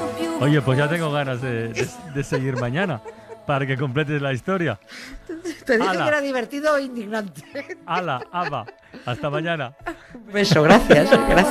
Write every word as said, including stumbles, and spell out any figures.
Oye, pues ya tengo ganas de, de, de seguir mañana para que completes la historia. Te dije Ala. que era divertido o indignante. Hala, Ava, hasta mañana. Un beso, gracias. gracias.